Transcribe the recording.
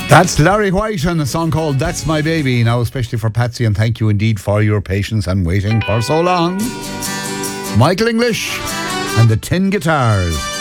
That's Larry White and a song called That's My Baby. Now, especially for Patsy, and thank you indeed for your patience and waiting for so long. Michael English and the Tin Guitars.